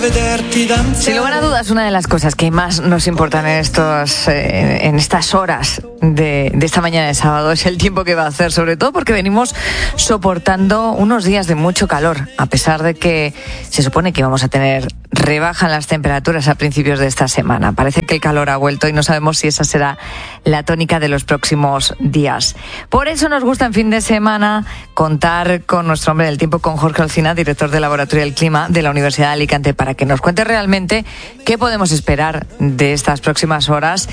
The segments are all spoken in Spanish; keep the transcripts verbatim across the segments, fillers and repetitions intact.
Sin lugar a dudas, una de las cosas que más nos importan en estos, eh, en estas horas de, de esta mañana de sábado es el tiempo que va a hacer, sobre todo porque venimos soportando unos días de mucho calor, a pesar de que se supone que vamos a tener rebaja en las temperaturas a principios de esta semana. Parece que el calor ha vuelto y no sabemos si esa será la tónica de los próximos días. Por eso nos gusta en fin de semana contar con nuestro hombre del tiempo, con Jorge Olcina, director del Laboratorio del Clima de la Universidad de Alicante, para que nos cuente realmente qué podemos esperar de estas próximas horas.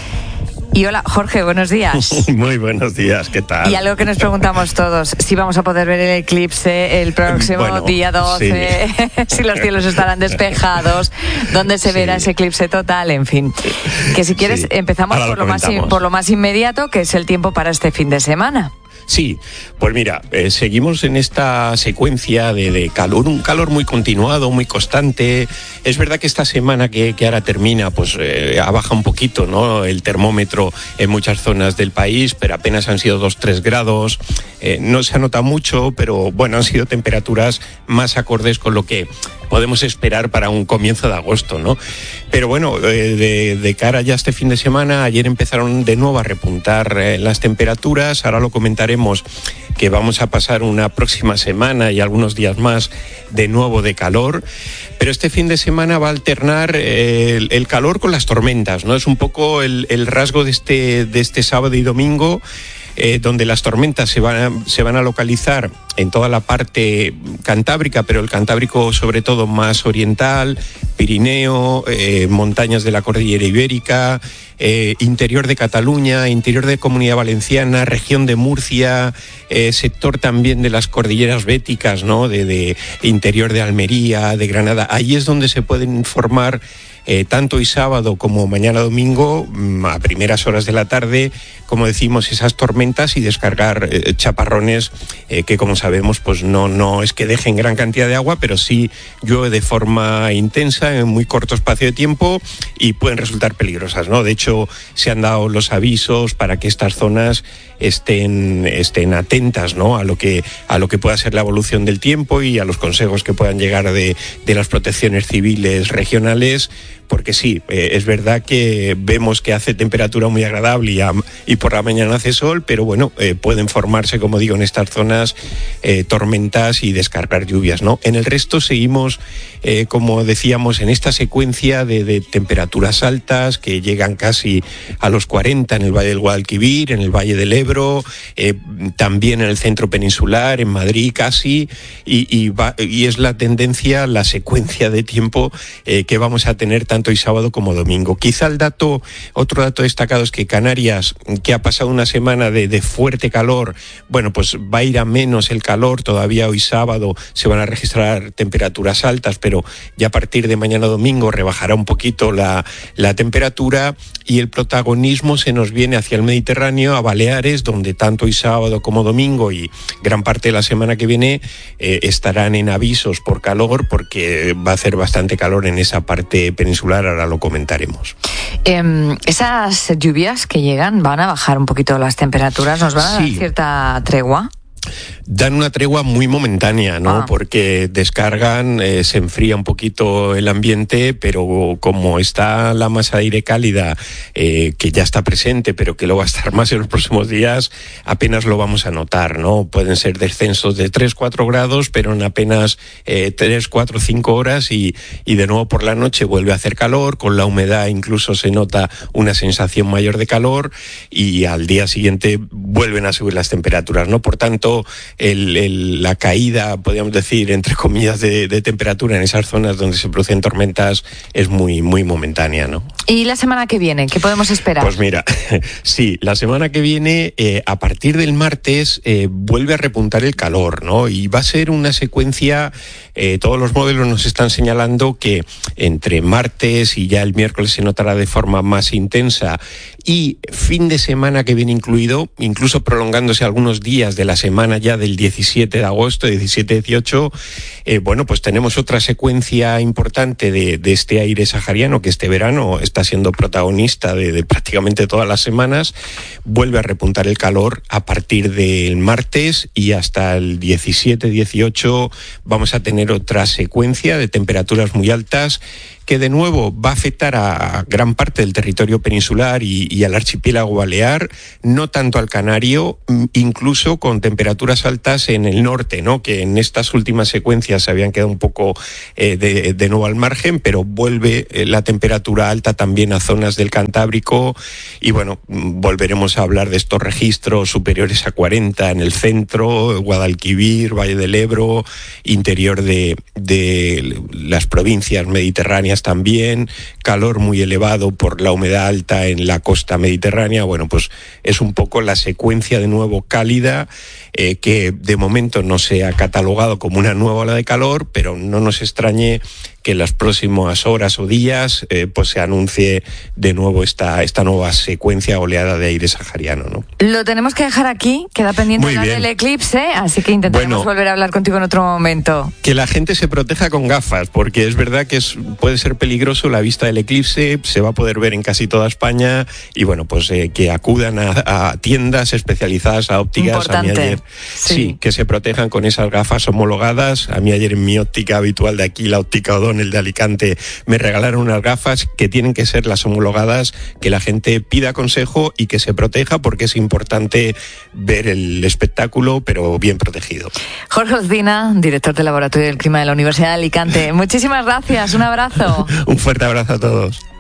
Y hola, Jorge, buenos días. Muy buenos días, ¿qué tal? Y algo que nos preguntamos todos, si vamos a poder ver el eclipse el próximo bueno, día doce, sí. Si los cielos estarán despejados, dónde se sí. verá ese eclipse total, en fin. Que si quieres, sí. empezamos por lo, más, por lo más inmediato, que es el tiempo para este fin de semana. Sí, pues mira, eh, seguimos en esta secuencia de, de calor, un calor muy continuado, muy constante. Es verdad que esta semana que, que ahora termina, pues eh, ha bajado un poquito, ¿no?, el termómetro en muchas zonas del país, pero apenas han sido dos, tres grados. Eh, no se anota mucho, pero bueno, han sido temperaturas más acordes con lo que podemos esperar para un comienzo de agosto, ¿no? Pero bueno, eh, de, de cara ya a este fin de semana, ayer empezaron de nuevo a repuntar eh, las temperaturas. Ahora lo comentaremos, que vamos a pasar una próxima semana y algunos días más de nuevo de calor. Pero este fin de semana va a alternar eh, el, el calor con las tormentas, ¿no? Es un poco el, el rasgo de este, de este sábado y domingo, Eh, donde las tormentas se van, a, se van a localizar en toda la parte cantábrica, pero el Cantábrico sobre todo más oriental, Pirineo, eh, montañas de la Cordillera Ibérica, eh, interior de Cataluña, interior de Comunidad Valenciana, región de Murcia, eh, sector también de las cordilleras béticas, ¿no?, de, de interior de Almería, de Granada. Ahí es donde se pueden formar Eh, tanto hoy sábado como mañana domingo, a primeras horas de la tarde, como decimos, esas tormentas y descargar eh, chaparrones eh, que, como sabemos, pues no, no es que dejen gran cantidad de agua, pero sí llueve de forma intensa en muy corto espacio de tiempo y pueden resultar peligrosas, ¿no? De hecho, se han dado los avisos para que estas zonas estén, estén atentas, ¿no?, a lo que, a lo que pueda ser la evolución del tiempo y a los consejos que puedan llegar de, de las protecciones civiles regionales. Porque sí, eh, es verdad que vemos que hace temperatura muy agradable y, a, y por la mañana hace sol, pero bueno, eh, pueden formarse, como digo, en estas zonas eh, tormentas y descargar lluvias, ¿no? En el resto seguimos, eh, como decíamos, en esta secuencia de, de temperaturas altas que llegan casi a los cuarenta en el Valle del Guadalquivir, en el Valle del Ebro, eh, también en el centro peninsular, en Madrid casi, y, y, va, y es la tendencia, la secuencia de tiempo eh, que vamos a tener tanto tanto hoy sábado como domingo. Quizá el dato, otro dato destacado es que Canarias, que ha pasado una semana de, de fuerte calor, bueno, pues va a ir a menos el calor. Todavía hoy sábado se van a registrar temperaturas altas, pero ya a partir de mañana domingo rebajará un poquito la, la temperatura y el protagonismo se nos viene hacia el Mediterráneo, a Baleares, donde tanto hoy sábado como domingo y gran parte de la semana que viene eh, estarán en avisos por calor, porque va a hacer bastante calor en esa parte peninsular. Ahora lo comentaremos. Eh, esas lluvias que llegan van a bajar un poquito las temperaturas, ¿nos van a dar sí. cierta tregua? Dan una tregua muy momentánea, ¿no? Ah. Porque descargan, eh, se enfría un poquito el ambiente, pero como está la masa de aire cálida, eh, que ya está presente, pero que lo va a estar más en los próximos días, apenas lo vamos a notar, ¿no? Pueden ser descensos de tres, cuatro grados, pero en apenas eh, tres, cuatro, cinco horas y, y de nuevo por la noche vuelve a hacer calor, con la humedad incluso se nota una sensación mayor de calor y al día siguiente vuelven a subir las temperaturas, ¿no? Por tanto, El, el, la caída, podríamos decir, entre comillas, de, de temperatura en esas zonas donde se producen tormentas es muy, muy momentánea, ¿no? ¿Y la semana que viene? ¿Qué podemos esperar? Pues mira, sí, la semana que viene, eh, a partir del martes, eh, vuelve a repuntar el calor, ¿no? Y va a ser una secuencia, eh, todos los modelos nos están señalando que entre martes y ya el miércoles se notará de forma más intensa y fin de semana que viene incluido, incluso prolongándose algunos días de la semana semana ya del diecisiete de agosto, diecisiete dieciocho, eh, bueno, pues tenemos otra secuencia importante de, de este aire sahariano que este verano está siendo protagonista de, de prácticamente todas las semanas. Vuelve a repuntar el calor a partir del martes y hasta el diecisiete dieciocho vamos a tener otra secuencia de temperaturas muy altas que de nuevo va a afectar a gran parte del territorio peninsular y, y al archipiélago balear, no tanto al canario, incluso con temperaturas altas en el norte, ¿no? Que en estas últimas secuencias se habían quedado un poco eh, de, de nuevo al margen, pero vuelve eh, la temperatura alta también a zonas del Cantábrico y bueno, volveremos a hablar de estos registros superiores a cuarenta en el centro, Guadalquivir, Valle del Ebro, interior de, de las provincias mediterráneas también, calor muy elevado por la humedad alta en la costa mediterránea. Bueno, pues es un poco la secuencia de nuevo cálida eh, que de momento no se ha catalogado como una nueva ola de calor, pero no nos extrañe que en las próximas horas o días eh, pues se anuncie de nuevo esta, esta nueva secuencia oleada de aire sahariano, ¿no? Lo tenemos que dejar aquí, queda pendiente hablar del eclipse, así que intentaremos bueno, volver a hablar contigo en otro momento. Que la gente se proteja con gafas, porque es verdad que es, puede ser peligroso la vista del eclipse, se va a poder ver en casi toda España y bueno, pues eh, que acudan a, a tiendas especializadas, a ópticas. Importante. A mí ayer, sí. sí, que se protejan con esas gafas homologadas. A mí ayer en mi óptica habitual de aquí, la óptica Odón, el de Alicante, me regalaron unas gafas que tienen que ser las homologadas, que la gente pida consejo y que se proteja porque es importante ver el espectáculo, pero bien protegido. Jorge Olcina, director del Laboratorio del Clima de la Universidad de Alicante. Muchísimas gracias, un abrazo. Un fuerte abrazo a todos.